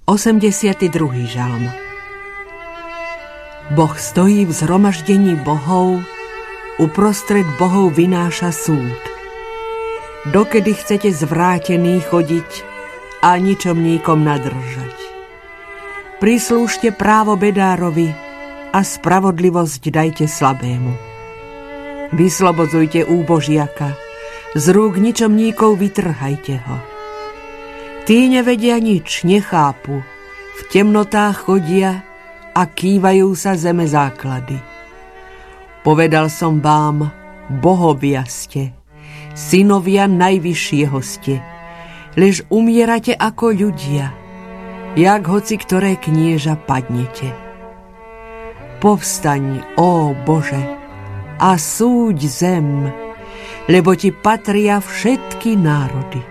82. žalm. Boh stojí v zhromaždení bohov, uprostred bohov vynáša súd. Dokedy chcete zvrátený chodiť a ničomníkom nadržať? Prislúžte právo bedárovi a spravodlivosť dajte slabému. Vyslobodzujte úbožiaka, z rúk ničomníkov vytrhajte ho. Tí nevedia nič, nechápu, v temnotách chodia a kývajú sa zeme základy. Povedal som vám, bohovia ste, synovia najvyššieho ste, lež umierate ako ľudia, jak hoci ktoré knieža padnete. Povstaň, ó Bože, a súď zem, lebo ti patria všetky národy.